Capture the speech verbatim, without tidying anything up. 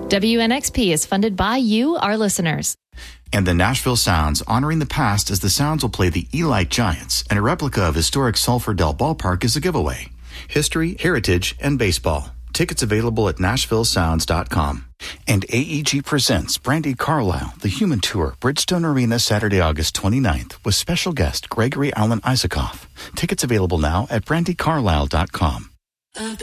W N X P is funded by you, our listeners. And the Nashville Sounds, honoring the past as the Sounds will play the Elite Giants, and a replica of historic Sulphur Dell Ballpark is a giveaway. History, heritage, and baseball. Tickets available at nashville sounds dot com. And A E G presents Brandi Carlile, The Human Tour, Bridgestone Arena, Saturday, August twenty-ninth, with special guest Gregory Alan Isakov. Tickets available now at brandi carlile dot com.